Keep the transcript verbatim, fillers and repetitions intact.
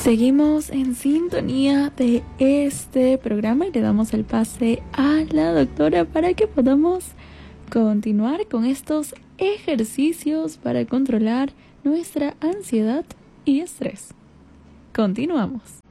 Seguimos en sintonía de este programa y le damos el pase a la doctora para que podamos continuar con estos ejercicios para controlar nuestra ansiedad y estrés. Continuamos.